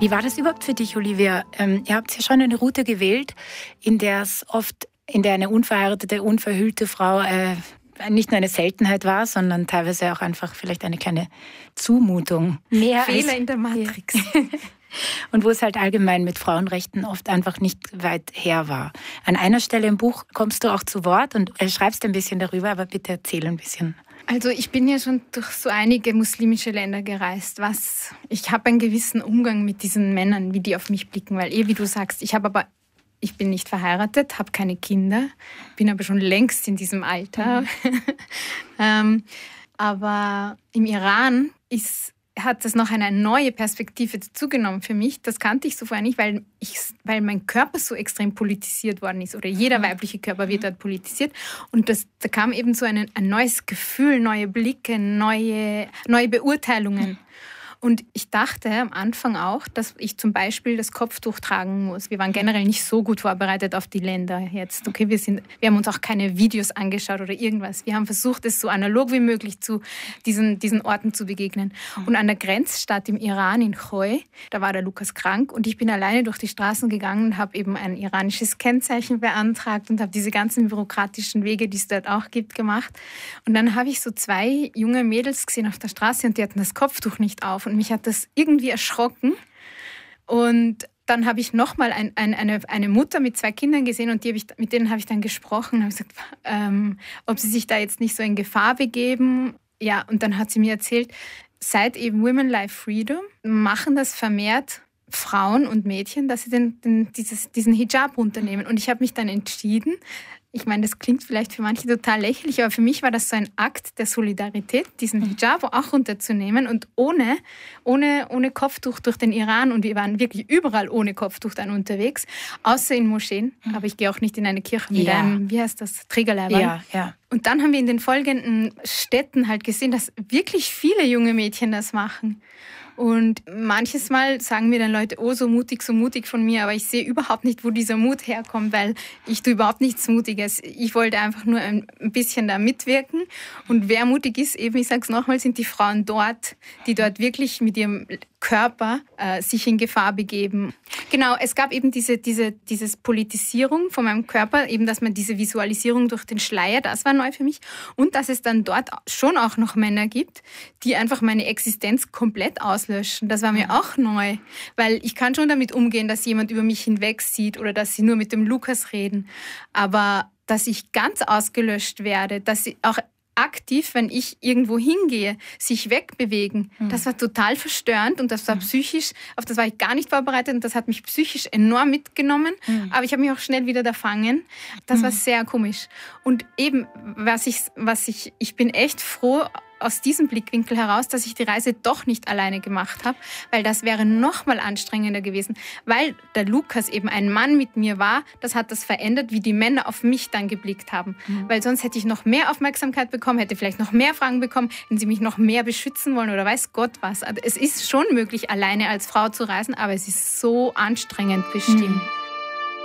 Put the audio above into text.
Wie war das überhaupt für dich, Olivia? Ihr habt ja schon eine Route gewählt, in der eine unverheiratete, unverhüllte Frau nicht nur eine Seltenheit war, sondern teilweise auch einfach vielleicht eine kleine Zumutung. Mehr Fehler in der Matrix. Und wo es halt allgemein mit Frauenrechten oft einfach nicht weit her war. An einer Stelle im Buch kommst du auch zu Wort und schreibst ein bisschen darüber, aber bitte erzähl ein bisschen. Also ich bin ja schon durch so einige muslimische Länder gereist. Ich habe einen gewissen Umgang mit diesen Männern, wie die auf mich blicken, weil wie du sagst, ich bin nicht verheiratet, habe keine Kinder, bin aber schon längst in diesem Alter. Aber im Iran hat das noch eine neue Perspektive zugenommen für mich. Das kannte ich so vorher nicht, weil mein Körper so extrem politisiert worden ist. Oder jeder weibliche Körper wird dort politisiert. Und da kam eben so ein neues Gefühl, neue Blicke, neue Beurteilungen. Und ich dachte am Anfang auch, dass ich zum Beispiel das Kopftuch tragen muss. Wir waren generell nicht so gut vorbereitet auf die Länder jetzt. Okay, wir haben uns auch keine Videos angeschaut oder irgendwas. Wir haben versucht, es so analog wie möglich zu diesen Orten zu begegnen. Und an der Grenzstadt im Iran, in Khoi, da war der Lukas krank und ich bin alleine durch die Straßen gegangen und habe eben ein iranisches Kennzeichen beantragt und habe diese ganzen bürokratischen Wege, die es dort auch gibt, gemacht. Und dann habe ich so 2 junge Mädels gesehen auf der Straße und die hatten das Kopftuch nicht auf. Und mich hat das irgendwie erschrocken. Und dann habe ich nochmal eine Mutter mit 2 Kindern gesehen und mit denen habe ich dann gesprochen und habe gesagt, ob sie sich da jetzt nicht so in Gefahr begeben. Ja, und dann hat sie mir erzählt, seit eben Women Life Freedom machen das vermehrt Frauen und Mädchen, dass sie diesen Hijab runternehmen. Und ich habe mich dann entschieden, ich meine, das klingt vielleicht für manche total lächerlich, aber für mich war das so ein Akt der Solidarität, diesen Hijab auch runterzunehmen und ohne Kopftuch durch den Iran. Und wir waren wirklich überall ohne Kopftuch dann unterwegs, außer in Moscheen. Aber ich gehe auch nicht in eine Kirche mit einem, wie heißt das, Trägerleiberl. Ja. Und dann haben wir in den folgenden Städten halt gesehen, dass wirklich viele junge Mädchen das machen. Und manches Mal sagen mir dann Leute, oh, so mutig von mir, aber ich sehe überhaupt nicht, wo dieser Mut herkommt, weil ich tue überhaupt nichts Mutiges. Ich wollte einfach nur ein bisschen da mitwirken. Und wer mutig ist, eben, ich sage es nochmal, sind die Frauen dort, die dort wirklich mit ihrem Körper sich in Gefahr begeben. Genau, es gab eben diese Politisierung von meinem Körper, eben, dass man diese Visualisierung durch den Schleier, das war neu für mich. Und dass es dann dort schon auch noch Männer gibt, die einfach meine Existenz komplett auslöschen. Das war mir auch neu, weil ich kann schon damit umgehen, dass jemand über mich hinweg sieht oder dass sie nur mit dem Lukas reden. Aber dass ich ganz ausgelöscht werde, dass sie auch aktiv, wenn ich irgendwo hingehe, sich wegbewegen. Das war total verstörend und das war psychisch, auf das war ich gar nicht vorbereitet und das hat mich psychisch enorm mitgenommen, aber ich habe mich auch schnell wieder da fangen. Das war sehr komisch. Und eben, ich bin echt froh, aus diesem Blickwinkel heraus, dass ich die Reise doch nicht alleine gemacht habe, weil das wäre noch mal anstrengender gewesen, weil der Lukas eben ein Mann mit mir war, das hat das verändert, wie die Männer auf mich dann geblickt haben, weil sonst hätte ich noch mehr Aufmerksamkeit bekommen, hätte vielleicht noch mehr Fragen bekommen, wenn sie mich noch mehr beschützen wollen oder weiß Gott was. Also es ist schon möglich, alleine als Frau zu reisen, aber es ist so anstrengend bestimmt.